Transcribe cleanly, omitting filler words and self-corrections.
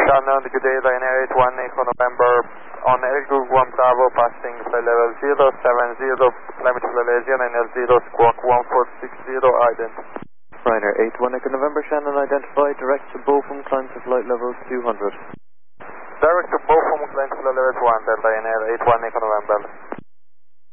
Shannon, good day, Ryanair 81 Echo November on Airgroup 1 Bravo, passing flight level 070, climate to Malaysia, 9L0, squawk 1460, ident. Ryanair 81 Echo November, Shannon identified, direct to Bochum, climb to flight level 200. Direct to Bochum, climb to flight level 200, Ryanair 81 Echo November.